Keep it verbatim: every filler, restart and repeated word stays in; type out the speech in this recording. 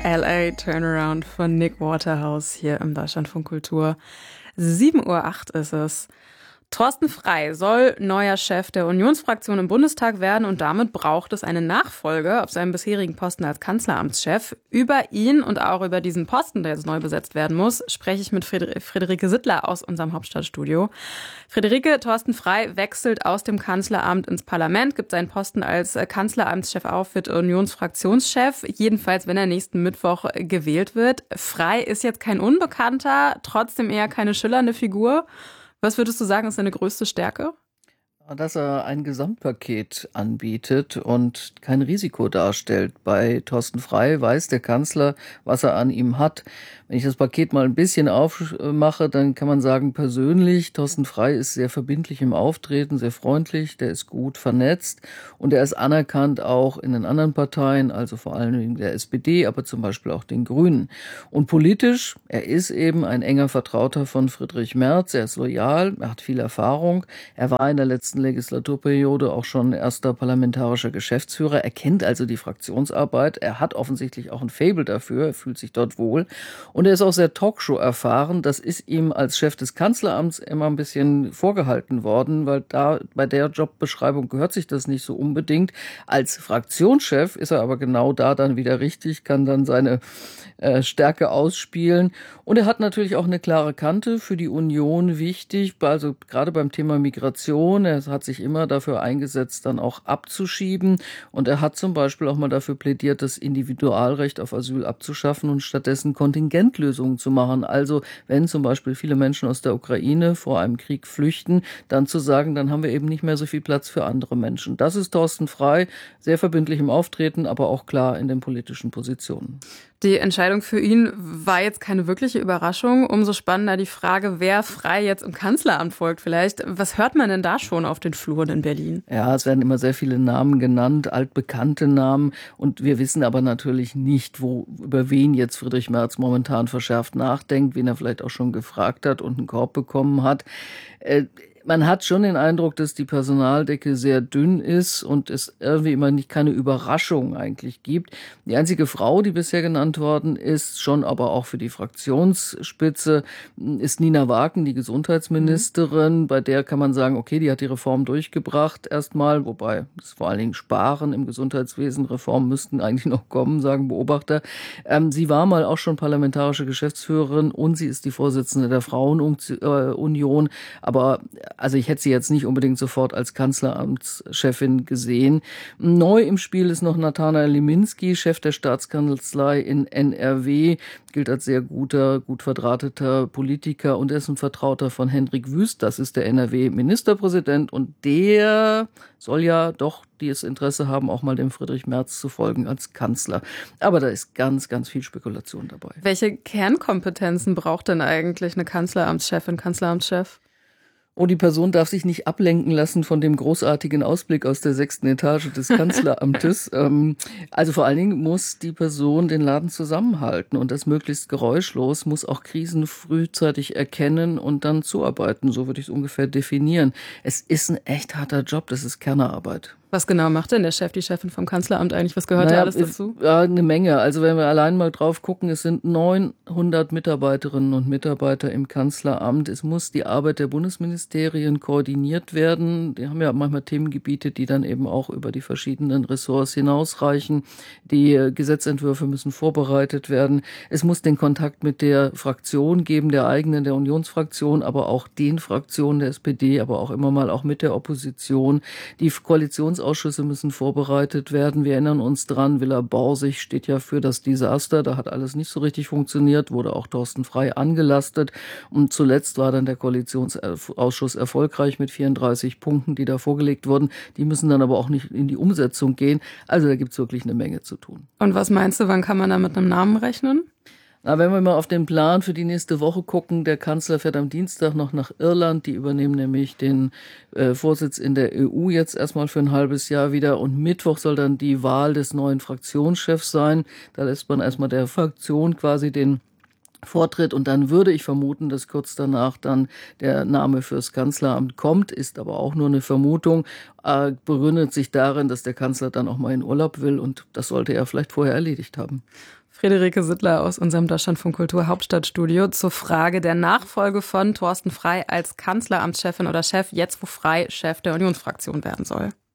L A Turnaround von Nick Waterhouse hier im Deutschlandfunk Kultur. sieben Uhr acht ist es. Thorsten Frey soll neuer Chef der Unionsfraktion im Bundestag werden und damit braucht es eine Nachfolge auf seinem bisherigen Posten als Kanzleramtschef. Über ihn und auch über diesen Posten, der jetzt neu besetzt werden muss, spreche ich mit Frieder- Friederike Sittler aus unserem Hauptstadtstudio. Friederike, Thorsten Frey wechselt aus dem Kanzleramt ins Parlament, gibt seinen Posten als Kanzleramtschef auf, wird Unionsfraktionschef, jedenfalls wenn er nächsten Mittwoch gewählt wird. Frey ist jetzt kein Unbekannter, trotzdem eher keine schillernde Figur. Was würdest du sagen, ist seine größte Stärke? Dass er ein Gesamtpaket anbietet und kein Risiko darstellt. Bei Thorsten Frey weiß der Kanzler, was er an ihm hat. Wenn ich das Paket mal ein bisschen aufmache, dann kann man sagen, persönlich, Thorsten Frey ist sehr verbindlich im Auftreten, sehr freundlich, der ist gut vernetzt und er ist anerkannt auch in den anderen Parteien, also vor allem der S P D, aber zum Beispiel auch den Grünen. Und politisch, er ist eben ein enger Vertrauter von Friedrich Merz, er ist loyal, er hat viel Erfahrung, er war in der letzten Legislaturperiode auch schon erster parlamentarischer Geschäftsführer. Er kennt also die Fraktionsarbeit. Er hat offensichtlich auch ein Faible dafür. Er fühlt sich dort wohl. Und er ist auch sehr Talkshow erfahren. Das ist ihm als Chef des Kanzleramts immer ein bisschen vorgehalten worden, weil da bei der Jobbeschreibung gehört sich das nicht so unbedingt. Als Fraktionschef ist er aber genau da dann wieder richtig, kann dann seine äh, Stärke ausspielen. Und er hat natürlich auch eine klare Kante für die Union wichtig. Also gerade beim Thema Migration. Er hat sich immer dafür eingesetzt, dann auch abzuschieben. Und er hat zum Beispiel auch mal dafür plädiert, das Individualrecht auf Asyl abzuschaffen und stattdessen Kontingentlösungen zu machen. Also wenn zum Beispiel viele Menschen aus der Ukraine vor einem Krieg flüchten, dann zu sagen, dann haben wir eben nicht mehr so viel Platz für andere Menschen. Das ist Thorsten Frey, sehr verbindlich im Auftreten, aber auch klar in den politischen Positionen. Die Entscheidung für ihn war jetzt keine wirkliche Überraschung. Umso spannender die Frage, wer Frey jetzt im Kanzleramt folgt vielleicht. Was hört man denn da schon auf den Fluren in Berlin? Ja, es werden immer sehr viele Namen genannt, altbekannte Namen. Und wir wissen aber natürlich nicht, wo, über wen jetzt Friedrich Merz momentan verschärft nachdenkt, wen er vielleicht auch schon gefragt hat und einen Korb bekommen hat. Äh, Man hat schon den Eindruck, dass die Personaldecke sehr dünn ist und es irgendwie immer nicht keine Überraschung eigentlich gibt. Die einzige Frau, die bisher genannt worden ist, schon aber auch für die Fraktionsspitze, ist Nina Wagen, die Gesundheitsministerin. Mhm. Bei der kann man sagen, okay, die hat die Reform durchgebracht erstmal, wobei es vor allen Dingen Sparen im Gesundheitswesen, Reformen müssten eigentlich noch kommen, sagen Beobachter. Ähm, sie war mal auch schon parlamentarische Geschäftsführerin und sie ist die Vorsitzende der Frauenunion, aber also ich hätte sie jetzt nicht unbedingt sofort als Kanzleramtschefin gesehen. Neu im Spiel ist noch Nathanael Liminski, Chef der Staatskanzlei in N R W, gilt als sehr guter, gut verdrahteter Politiker und er ist ein Vertrauter von Hendrik Wüst, das ist der N R W-Ministerpräsident und der soll ja doch das Interesse haben, auch mal dem Friedrich Merz zu folgen als Kanzler. Aber da ist ganz, ganz viel Spekulation dabei. Welche Kernkompetenzen braucht denn eigentlich eine Kanzleramtschefin, Kanzleramtschef? Oh, die Person darf sich nicht ablenken lassen von dem großartigen Ausblick aus der sechsten Etage des Kanzleramtes. ähm, also vor allen Dingen muss die Person den Laden zusammenhalten und das möglichst geräuschlos, muss auch Krisen frühzeitig erkennen und dann zuarbeiten. So würde ich es ungefähr definieren. Es ist ein echt harter Job, das ist Kernarbeit. Was genau macht denn der Chef, die Chefin vom Kanzleramt eigentlich? Was gehört naja, da alles dazu? Ja, eine Menge. Also wenn wir allein mal drauf gucken, es sind neunhundert Mitarbeiterinnen und Mitarbeiter im Kanzleramt. Es muss die Arbeit der Bundesministerien koordiniert werden. Die haben ja manchmal Themengebiete, die dann eben auch über die verschiedenen Ressorts hinausreichen. Die Gesetzentwürfe müssen vorbereitet werden. Es muss den Kontakt mit der Fraktion geben, der eigenen, der Unionsfraktion, aber auch den Fraktionen der S P D, aber auch immer mal auch mit der Opposition. Die Koalitions Ausschüsse müssen vorbereitet werden. Wir erinnern uns dran, Villa Borsig steht ja für das Desaster. Da hat alles nicht so richtig funktioniert, wurde auch Thorsten Frey angelastet. Und zuletzt war dann der Koalitionsausschuss erfolgreich mit vierunddreißig Punkten, die da vorgelegt wurden. Die müssen dann aber auch nicht in die Umsetzung gehen. Also da gibt es wirklich eine Menge zu tun. Und was meinst du, wann kann man da mit einem Namen rechnen? Na, wenn wir mal auf den Plan für die nächste Woche gucken, der Kanzler fährt am Dienstag noch nach Irland. Die übernehmen nämlich den äh, Vorsitz in der E U jetzt erstmal für ein halbes Jahr wieder. Und Mittwoch soll dann die Wahl des neuen Fraktionschefs sein. Da lässt man erstmal der Fraktion quasi den vortritt. Und dann würde ich vermuten, dass kurz danach dann der Name fürs Kanzleramt kommt, ist aber auch nur eine Vermutung, äh, begründet sich darin, dass der Kanzler dann auch mal in Urlaub will und das sollte er vielleicht vorher erledigt haben. Friederike Sittler aus unserem Deutschlandfunk Kultur Hauptstadtstudio zur Frage der Nachfolge von Thorsten Frey als Kanzleramtschefin oder Chef, jetzt wo Frey Chef der Unionsfraktion werden soll.